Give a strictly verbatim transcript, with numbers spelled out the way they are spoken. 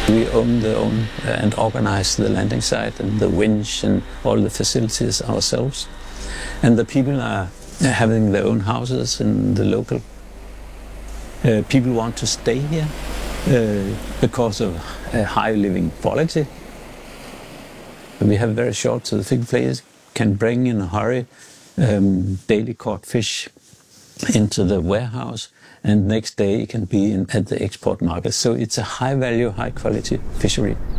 We own the own uh, and organize the landing site and the winch and all the facilities ourselves. And the people are having their own houses in the local. Uh, people want to stay here uh, because of a high living quality. We have very short, so the big players can bring in a hurry um, daily caught fish into the warehouse, and next day it can be in, at the export market. So it's a high value, high quality fishery.